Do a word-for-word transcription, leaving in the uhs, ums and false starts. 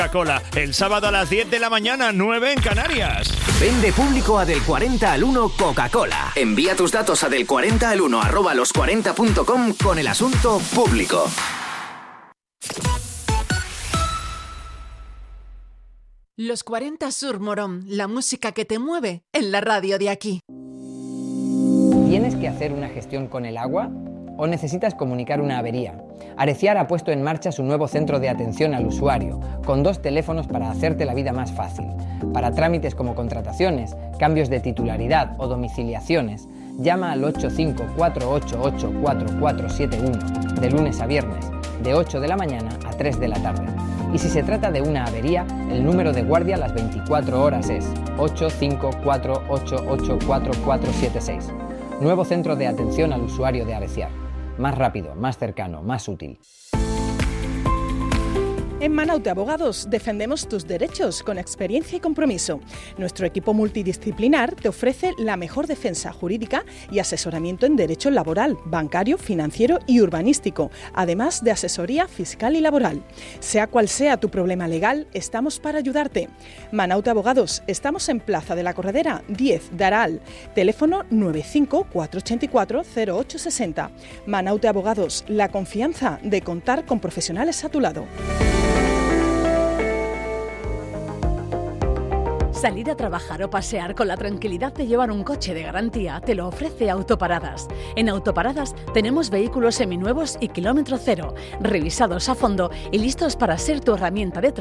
Coca-Cola, el sábado a las diez de la mañana, nueve en Canarias. Vende público a del cuarenta al uno Coca-Cola. Envía tus datos a del cuarenta al uno arroba los cuarenta punto com con el asunto público. Los cuarenta Sur Morón, la música que te mueve en la radio de aquí. ¿Tienes que hacer una gestión con el agua o necesitas comunicar una avería? Areciar ha puesto en marcha su nuevo centro de atención al usuario, con dos teléfonos para hacerte la vida más fácil. Para trámites como contrataciones, cambios de titularidad o domiciliaciones, llama al ocho cinco cuatro ocho ocho cuatro cuatro siete uno de lunes a viernes, de ocho de la mañana a tres de la tarde. Y si se trata de una avería, el número de guardia a las veinticuatro horas es ocho cinco cuatro ocho ocho cuatro cuatro siete seis. Nuevo centro de atención al usuario de Areciar. Más rápido, más cercano, más útil. En Manaute Abogados defendemos tus derechos con experiencia y compromiso. Nuestro equipo multidisciplinar te ofrece la mejor defensa jurídica y asesoramiento en derecho laboral, bancario, financiero y urbanístico, además de asesoría fiscal y laboral. Sea cual sea tu problema legal, estamos para ayudarte. Manaute Abogados, estamos en Plaza de la Corredera diez de Aral, teléfono nueve cinco cuatro ocho cuatro cero ocho seis cero. Manaute Abogados, la confianza de contar con profesionales a tu lado. Salir a trabajar o pasear con la tranquilidad de llevar un coche de garantía te lo ofrece Autoparadas. En Autoparadas tenemos vehículos seminuevos y kilómetro cero, revisados a fondo y listos para ser tu herramienta de trabajo